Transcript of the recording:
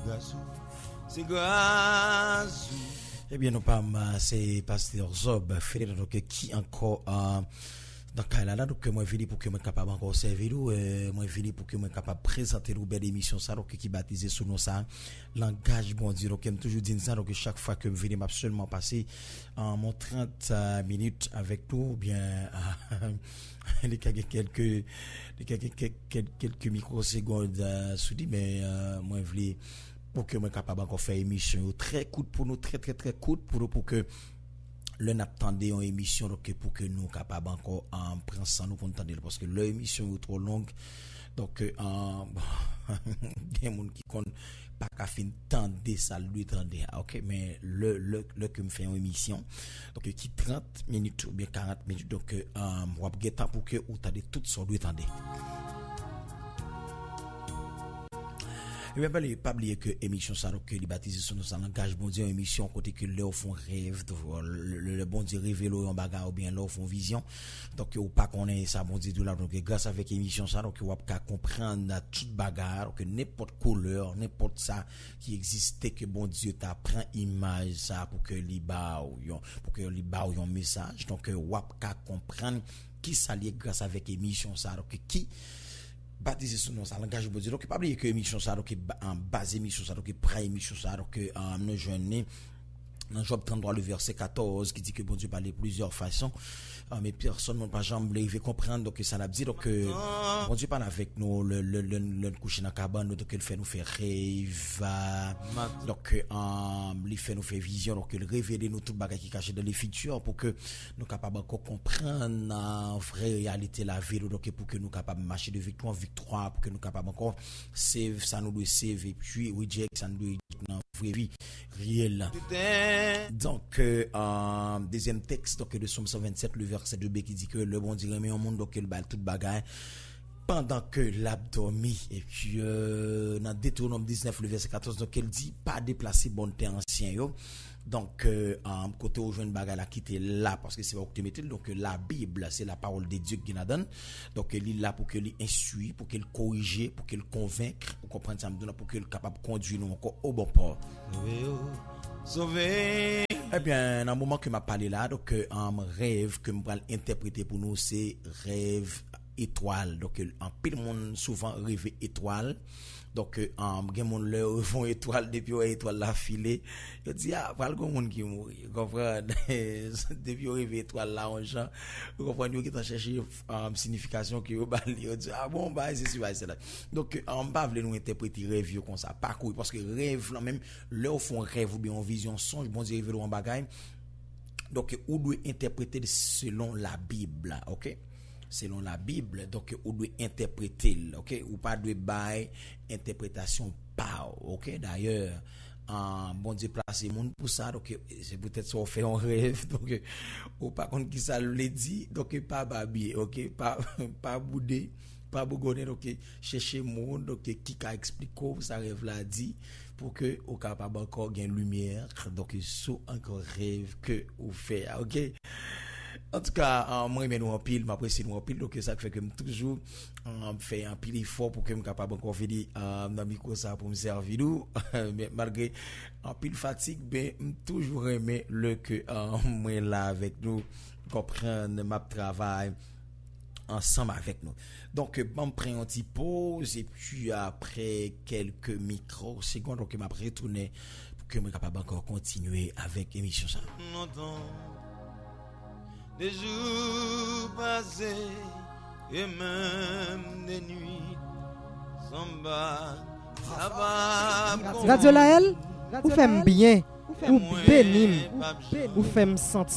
c'est grâce. Eh bien, nous pas c'est Pasteur Zob, Frédéric qui encore dans cas là donc moi venu pour que moi capable encore servir nous moi venu pour que moi capable présenter nous belle émission ça donc qui baptisé sous nous ça langage bon Dieu donc j'aime toujours dire ça donc chaque fois que me venir m'a seulement passer mon 30 minutes avec nous bien quelques microsecondes sous dit mais moi voulais pour que moi capable encore faire émission très court pour nous très court pour que le n'attendait une émission donc pour que nous capables encore en prendre ça nous pour entendre parce que l'émission est trop longue donc il y a des gens qui compte pas qu'à fin tendre ça lui tendre OK mais le que me fait une émission donc qui 30 minutes ou bien 40 minutes donc on va get temps pour que ou tendre tout ça lui tendre. Et bien, pas oublier que émission ça donc li baptisé sur nos langage bon Dieu émission côté que leur font rêve le bon Dieu révèle en bagarre ou bien leur font vision donc ou pas connaît ça bon Dieu là donc grâce avec émission ça donc ou pas comprendre toute bagarre que n'importe couleur n'importe ça qui existait que bon Dieu t'a prend image ça pour que li ba ou un message donc ou pas comprendre qui ça lié grâce avec émission ça donc qui baptisé sur nos langage bon Dieu donc pas oublier que émission ça donc en base émission ça donc pré émission ça donc nos jeunes dans Job 33 le verset 14 qui dit que bon Dieu parlait plusieurs façons mais personne n'a pas jamais veut comprendre donc ça l'a dit donc bon Dieu parle avec nous le coucher dans cabane donc il fait nous faire rêve donc il fait nous faire vision donc il révéler nous tout bagage qui caché dans les futurs pour que nous capable encore comprendre la vraie réalité la vie donc pour que nous capable marcher de victoire en victoire pour que nous capable encore save ça nous doit save et puis reject ça nous doit dans vraie vie réelle. Donc deuxième texte donc de Somme 127 le verset 2b qui dit que le bon Dieu remet au monde donc il bat toute bagaille pendant que l'abdomi et puis dans Deutéronome 19 le verset 14 donc elle dit pas déplacer bon terre ancien yo donc côté au jeune bagaille la quitter là parce que c'est pas que tu donc la Bible c'est la parole de Dieu qui nous donne donc elle est là pour qu'elle instruit pour qu'elle corriger pour qu'elle convaincre pour comprendre ça pour qu'elle capable conduire nous encore au bon port sauver. Eh bien, dans le moment que m'a parlé là, donc un rêve que me va interpréter pour nous, c'est rêve étoile. Donc en pile monde souvent rêve étoile. Donc gen monde leur font étoile depuis étoile la filée. Je dis pas le monde qui mourir. Comprendre depuis rêve étoile là on gens. Comprendre qui t'a chercher signification qui au bali. Je dis bon bah c'est ça. Donc on pas veut nous interpréter rêve comme ça pas couille parce que rêve là même leur font rêve ou bien en vision songe bon Dieu révèle en bagaille. Donc ou doit interpréter selon la Bible, OK? Selon la Bible donc on doit interpréter OK ou pas de bail interprétation pas OK d'ailleurs bon Dieu placer monde pour ça donc c'est peut-être ça on fait un rêve donc ou pas contre qui ça le dit donc pas babier OK pas bouder pas bougonner donc chercher monde donc qui a expliqué ça rêve là dit pour que au capable encore gain lumière donc sous encore rêve que ou fait OK. En tout cas, moi j'aime nous en pile, m'apprécie nous en pile donc ça fait que toujours fait un pile effort pour que me capable encore venir dans micro ça pour me servir nous mais malgré un pile fatigue ben toujours aimer le que moi là avec nous comprendre ma travail ensemble avec nous. Donc on prend un petit pause et puis après quelques microsecondes donc m'a retourner pour que me capable encore continuer avec émission ça. Des jours passés et même des nuits sans bas ça va Radio Laël ou fait bien ou bénim ou fait me sentir